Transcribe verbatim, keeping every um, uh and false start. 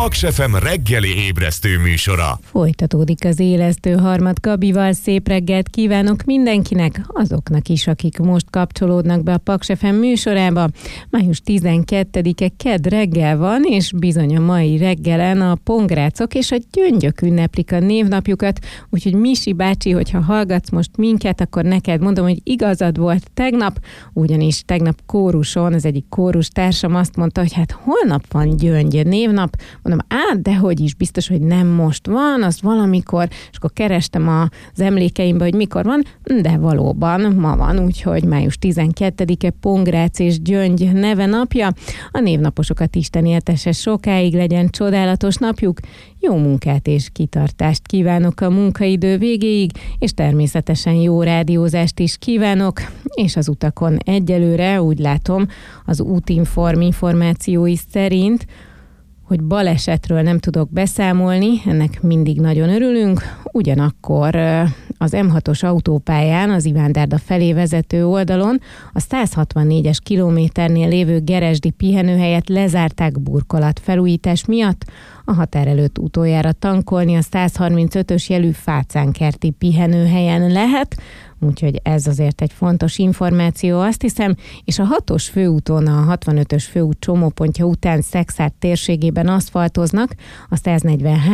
Paks ef em reggeli ébresztő műsora. Folytatódik az élesztő harmad Gabival. Szép reggelt kívánok mindenkinek, azoknak is, akik most kapcsolódnak be a Paks ef em műsorába. május tizenkettedike kedd reggel van, és bizony a mai reggelen a pongrácok és a gyöngyök ünneplik a névnapjukat, úgyhogy Misi bácsi, hogyha hallgatsz most minket, akkor neked mondom, hogy igazad volt tegnap, ugyanis tegnap kóruson az egyik kórus társam azt mondta, hogy hát holnap van gyöngy névnap. Mondom, á, de hogy is, biztos, hogy nem most van, az valamikor, és akkor kerestem az emlékeimbe, hogy mikor van, de valóban ma van, úgyhogy május tizenkettedike Pongrác és Gyöngy neve napja. A névnaposokat Isten éltesse sokáig, legyen csodálatos napjuk, jó munkát és kitartást kívánok a munkaidő végéig, és természetesen jó rádiózást is kívánok, és az utakon egyelőre úgy látom az Útinform információi szerint, hogy balesetről nem tudok beszámolni, ennek mindig nagyon örülünk, ugyanakkor az em hatos autópályán, az Ivándárda felé vezető oldalon a száz hatvannégyes kilométernél lévő Geresdi pihenőhelyet lezárták burkolat felújítás miatt. A határ előtt utoljára tankolni a száz harmincötös jelű Fácánkerti pihenőhelyen lehet, úgyhogy ez azért egy fontos információ, azt hiszem, és a hatos főúton, a hatvanötös főút csomópontja után Szekszárd térségében aszfaltoznak, a száz negyvenhárom